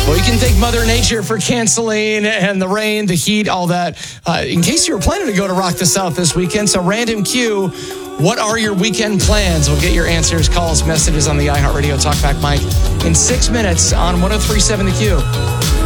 Well, you can thank Mother Nature for canceling and the rain, the heat, all that. In case you were planning to go to Rock the South this weekend, so Random Q, what are your weekend plans? We'll get your answers, calls, messages on the iHeartRadio Talkback mic in 6 minutes on 103.7 The Q.